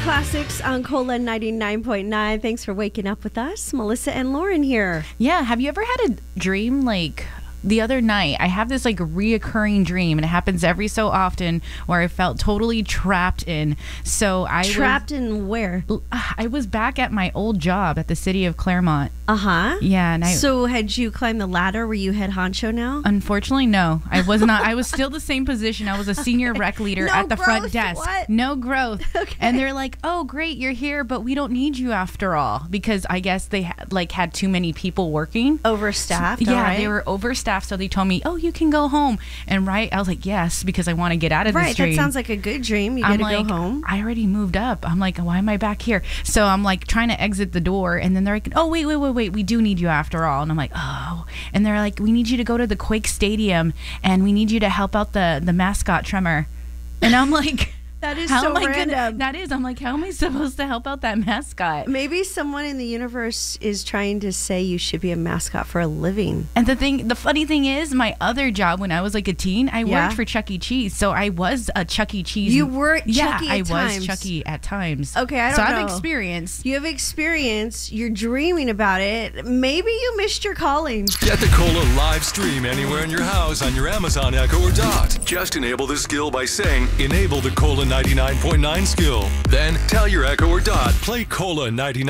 Classics on Cola 99.9. Thanks for waking up with us. Melissa and Lauren here. Yeah. Have you ever had a dream like the other night? I have this like reoccurring dream, and it happens every so often where I felt totally trapped in. So Trapped in where? I was back at my old job at the city of Claremont. Uh-huh. Yeah. And So had you climbed the ladder? Were you head honcho now? Unfortunately, no. I was not. I was still the same position. I was a senior rec leader No at the front growth? desk. What? No growth. Okay. And they're like, "Oh, great, you're here, but we don't need you after all," because I guess they had too many people working. Overstaffed. Yeah, all right. they were overstaffed, so they told me, "Oh, you can go home." And I was like, "Yes," because I want to get out of this Right, dream. that sounds like a good dream. You I'm get to like, go home. I already moved up. I'm like, why am I back here? So I'm like trying to exit the door, and then they're like, "Oh, wait, we do need you after all." And I'm like, "Oh," and they're like, "We need you to go to the Quake Stadium, and we need you to help out the mascot Tremor." And I'm like, That is how so am I random. gonna? That is. I'm like, how am I supposed to help out that mascot? Maybe someone in the universe is trying to say you should be a mascot for a living. And the funny thing is, my other job when I was like a teen, I worked for Chuck E. Cheese, so I was a Chuck E. Cheese. You were Chucky yeah, at times. I was Chucky at times. Okay, I don't so know. I have experience. You have experience. You're dreaming about it. Maybe you missed your calling. Get the Cola live stream anywhere in your house on your Amazon Echo or Dot. Just enable the skill by saying, enable the Cola 99.9 skill. Then tell your Echo or Dot, play Cola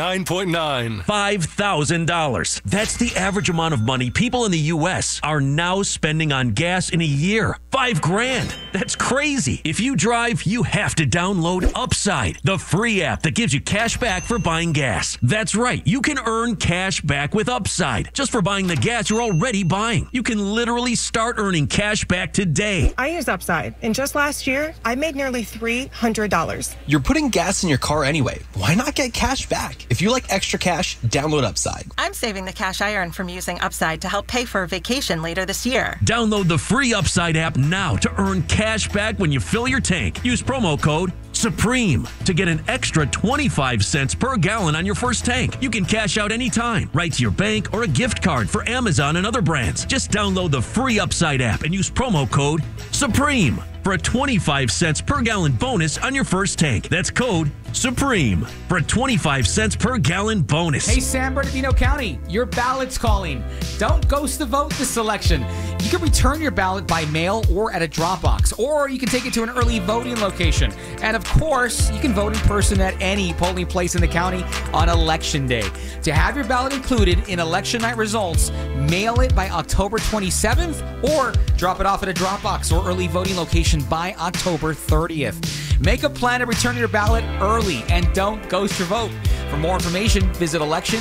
99.9. $5,000. That's the average amount of money people in the U.S. are now spending on gas in a year. $5,000. That's crazy. If you drive, you have to download Upside, the free app that gives you cash back for buying gas. That's right. You can earn cash back with Upside just for buying the gas you're already buying. You can literally start earning cash back today. I use Upside, and just last year, I made nearly $300. You're putting gas in your car anyway. Why not get cash back? If you like extra cash, download Upside. I'm saving the cash I earn from using Upside to help pay for a vacation later this year. Download the free Upside app now to earn cash back when you fill your tank. Use promo code SUPREME to get an extra 25 cents per gallon on your first tank. You can cash out anytime, right to your bank or a gift card for Amazon and other brands. Just download the free Upside app and use promo code SUPREME for a 25 cents per gallon bonus on your first tank. That's code SUPREME for a 25 cents per gallon bonus. Hey, San Bernardino County, your ballot's calling. Don't ghost the vote this election. You can return your ballot by mail or at a drop box, or you can take it to an early voting location. And of course, you can vote in person at any polling place in the county on Election Day. To have your ballot included in election night results, mail it by October 27th or drop it off at a drop box or early voting location by October 30th. Make a plan to return your ballot early and don't ghost your vote. For more information, visit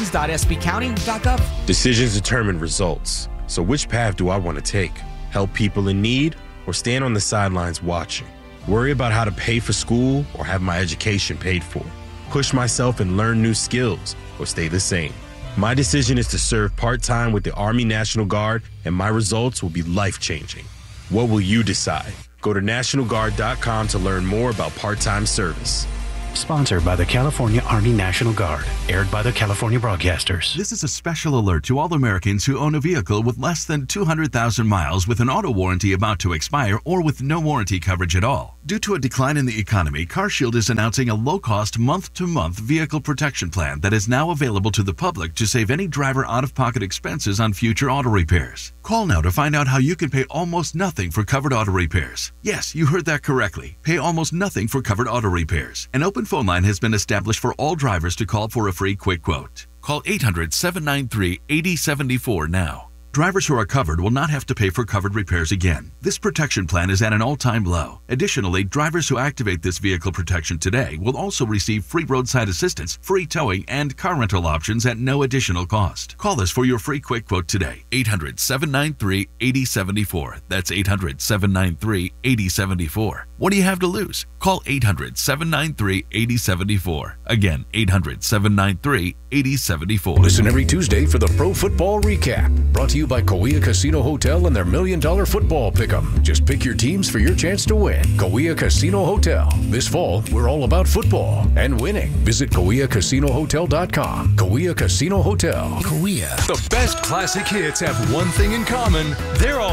elections.sbcounty.gov. Decisions determine results. So which path do I want to take? Help people in need or stand on the sidelines watching? Worry about how to pay for school or have my education paid for? Push myself and learn new skills or stay the same? My decision is to serve part-time with the Army National Guard, and my results will be life-changing. What will you decide? Go to NationalGuard.com to learn more about part-time service. Sponsored by the California Army National Guard. Aired by the California Broadcasters. This is a special alert to all Americans who own a vehicle with less than 200,000 miles with an auto warranty about to expire or with no warranty coverage at all. Due to a decline in the economy, CarShield is announcing a low-cost month-to-month vehicle protection plan that is now available to the public to save any driver out-of-pocket expenses on future auto repairs. Call now to find out how you can pay almost nothing for covered auto repairs. Yes, you heard that correctly. Pay almost nothing for covered auto repairs. An open phone line has been established for all drivers to call for a free quick quote. Call 800-793-8074 now. Drivers who are covered will not have to pay for covered repairs again. This protection plan is at an all-time low. Additionally, drivers who activate this vehicle protection today will also receive free roadside assistance, free towing, and car rental options at no additional cost. Call us for your free quick quote today. 800-793-8074. That's 800-793-8074. What do you have to lose? Call 800-793-8074. Again, 800-793-8074. Listen every Tuesday for the Pro Football Recap. Brought to you by Cahuilla Casino Hotel and their $1 Million Football Pick'em. Just pick your teams for your chance to win. Cahuilla Casino Hotel. This fall, we're all about football and winning. Visit CahuillaCasinoHotel.com. Cahuilla Casino Hotel. The best classic hits have one thing in common. They're all